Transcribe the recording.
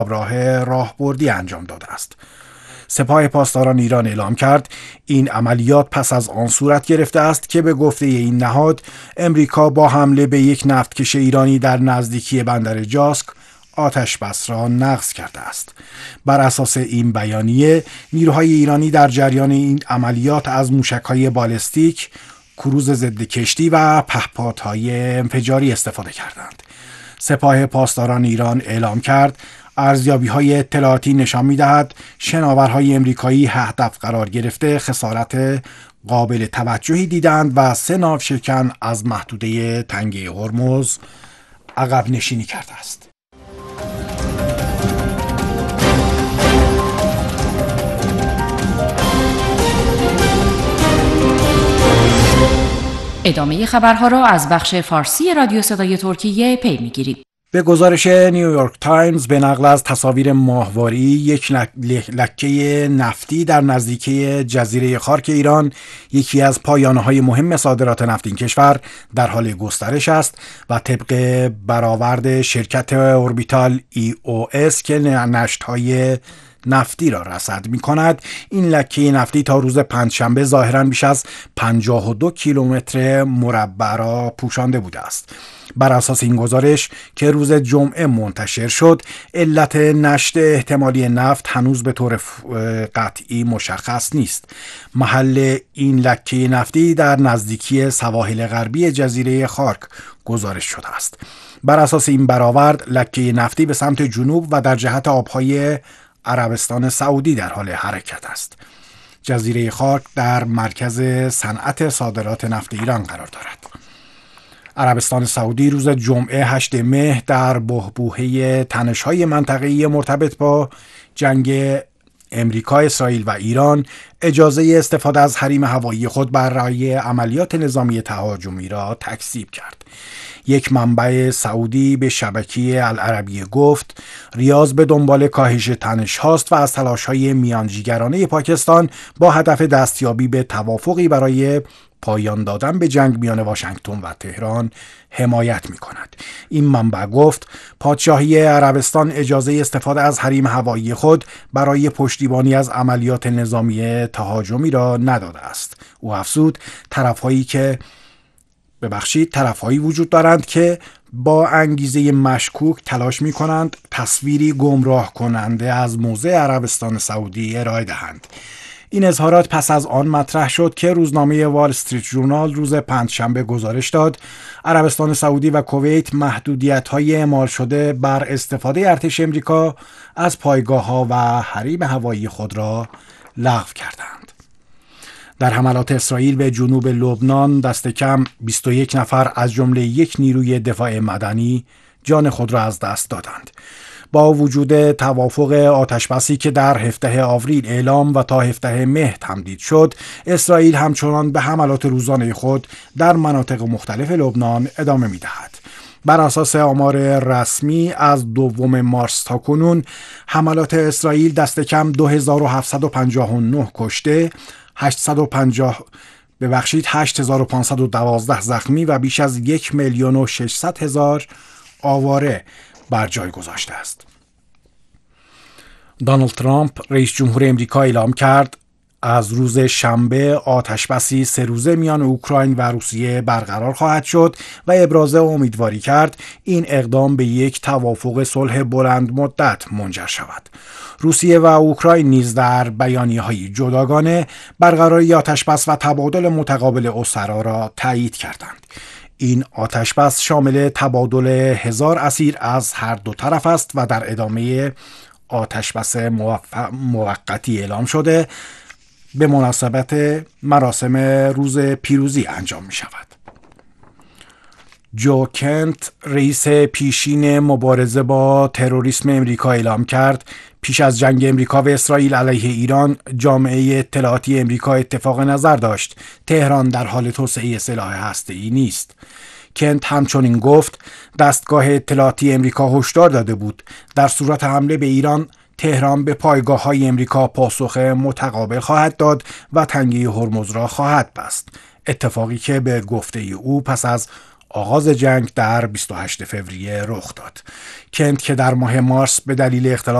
راهبردی انجام داده است. سپاه پاسداران ایران اعلام کرد این عملیات پس از آن صورت گرفته است که به گفته این نهاد امریکا با حمله به یک نفتکش ایرانی در نزدیکی بندر جاسک آتش بس را نقض کرده است. بر اساس این بیانیه نیروهای ایرانی در جریان این عملیات از موشک‌های بالستیک، کروز ضد کشتی و پهپادهای انفجاری استفاده کردند. سپاه پاسداران ایران اعلام کرد ارزیابی‌های اطلاعاتی نشان می‌دهد شناورهای امریکایی هدف قرار گرفته خسارت قابل توجهی دیدند و 3 ناوشکن از محدوده تنگه هرمز عقب نشینی کرده است. ادامه خبرها را از بخش فارسی رادیو صدای ترکیه پی می‌گیرید. به گزارش نیویورک تایمز به نقل از تصاویر ماهواری یک لکه نفتی در نزدیکی جزیره خارک ایران، یکی از پایانه‌های مهم صادرات نفت این کشور، در حال گسترش است و طبق برآورد شرکت اوربیتال EOS که نشت‌های نفتی را رصد می کند، این لکه نفتی تا روز پنجشنبه ظاهراً بیش از 52 کیلومتر مربع را پوشانده بوده است. بر اساس این گزارش که روز جمعه منتشر شد، علت نشت احتمالی نفت هنوز به طور قطعی مشخص نیست. محل این لکه نفتی در نزدیکی سواحل غربی جزیره خارک گزارش شده است. بر اساس این برآورد، لکه نفتی به سمت جنوب و در جهت آبهای عربستان سعودی در حال حرکت است. جزیره خارک در مرکز صنعت صادرات نفت ایران قرار دارد. عربستان سعودی روز جمعه 8 مهر در بحبوحه تنش‌های منطقه‌ای مرتبط با جنگ امریکا، اسرائیل و ایران اجازه استفاده از حریم هوایی خود برای عملیات نظامی تهاجمی را تکذیب کرد. یک منبع سعودی به شبکه العربیه گفت ریاض به دنبال کاهش تنش هاست و از تلاش‌های میانجیگرانه پاکستان با هدف دستیابی به توافقی برای پایان دادن به جنگ میان واشنگتن و تهران حمایت می کند. این منبع گفت پادشاهی عربستان اجازه استفاده از حریم هوایی خود برای پشتیبانی از عملیات نظامی تهاجمی را نداده است. او افزود طرفهایی وجود دارند که با انگیزه مشکوک تلاش می کنند تصویری گمراه کننده از موضع عربستان سعودی ارائه دهند. این اظهارات پس از آن مطرح شد که روزنامه وال استریت ژورنال روز پنجشنبه گزارش داد عربستان سعودی و کویت محدودیت‌های اعمال شده بر استفاده ارتش امریکا از پایگاه‌ها و حریم هوایی خود را لغو کردند. در حملات اسرائیل به جنوب لبنان دست کم 21 نفر از جمله یک نیروی دفاع مدنی جان خود را از دست دادند. با وجود توافق آتشبسی که در 17 آوریل اعلام و تا 17 مهر تمدید شد، اسرائیل همچنان به حملات روزانه خود در مناطق مختلف لبنان ادامه می‌دهد. بر اساس آمار رسمی از 2 مارس تا کنون حملات اسرائیل دست کم 2759 کشته، 8512 زخمی و بیش از 1,600,000 آواره بر جای گذاشته است. دونالد ترامپ رئیس جمهور امریکا اعلام کرد از روز شنبه آتشبسی 3 روزه میان اوکراین و روسیه برقرار خواهد شد و ابراز امیدواری کرد این اقدام به یک توافق صلح بلند مدت منجر شود. روسیه و اوکراین نیز در بیانیه‌های جداگانه برقراری آتشبس و تبادل متقابل اسرا را تایید کردند. این آتشبس شامل تبادل 1000 اسیر از هر دو طرف است و در ادامه آتشبس موقتی اعلام شده به مناسبت مراسم روز پیروزی انجام می شود. جو کنت رئیس پیشین مبارزه با تروریسم امریکا اعلام کرد پیش از جنگ امریکا و اسرائیل علیه ایران جامعه اطلاعاتی امریکا اتفاق نظر داشت تهران در حال توسعه سلاح هسته‌ای نیست. کنت همچنین گفت دستگاه اطلاعاتی امریکا هشدار داده بود در صورت حمله به ایران تهران به پایگاه‌های امریکا پاسخ متقابل خواهد داد و تنگه هرمز را خواهد بست. اتفاقی که به گفته او پس از آغاز جنگ در 28 فوریه رخ داد. کنت که در ماه مارس به دلیل اختلاف